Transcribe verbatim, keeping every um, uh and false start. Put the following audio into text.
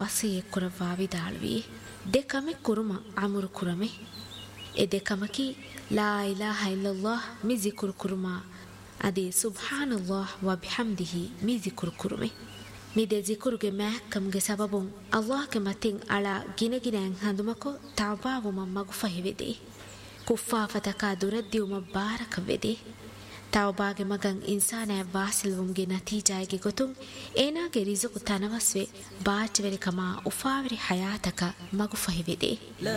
ವಾಸಿಯೆ ಕುರವಾವಿದಾಳ್ವಿ ದೆಕಮೆ ಕುರುಮ ಅಮುರು ಕುರಮೆ A ದೆಕಮಕಿ ಲಾ ಇಲಾಹ ಇಲ್ಲಲ್ಲಾಹ್ ಮಿ ಜಿಕುರು ಕುರುಮ ಅದಿ ಸುಬ್ಹಾನಲ್ಲಾಹ್ ವ ಬಿಹಮ್ದಿಹಿ ಮಿ ಜಿಕುರು ಕುರುಮೆ ಮಿದೆ ಜಿಕುರುಗೆ ಮ್ಯಾಕ್ಕಮ್ಗೆ ಸಬಬುಂ ಅಲ್ಲಾಹ್ಗೆ ಮತಿಂ ಅಳ ಗಿನಗಿನෑಂ ಹಂದುಮಕೊ ತೌಬಾವುಮ ಮಗು ಫಹಿವೆದೆ ಕುಫ್ಫಾಫತಕ ದುರದ್ದಿಯುಮ ಬಾರಕವೆದೆ ತೌಬಾಗೆ ಮಗಂ ಇನ್ಸಾನෑ ವಾಸಿಲ್ವುಂಗೆ ನತೀಜಾಯಗೆ ಗೊತುಂ ಏನಾಗೆ ರಿಜುಕು ತನವಸ್ವೆ ಬಾಚವೆರಿ ಕಮಾ ಉಫಾವಿರಿ ಹಯಾತಕ ಮಗು ಫಹಿವೆದೆ